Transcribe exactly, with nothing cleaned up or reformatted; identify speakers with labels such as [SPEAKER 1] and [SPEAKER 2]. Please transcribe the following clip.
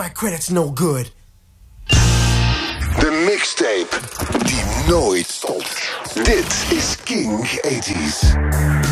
[SPEAKER 1] my credit's no good.
[SPEAKER 2] De mixtape die nooit stopt. Dit is King tachtiger.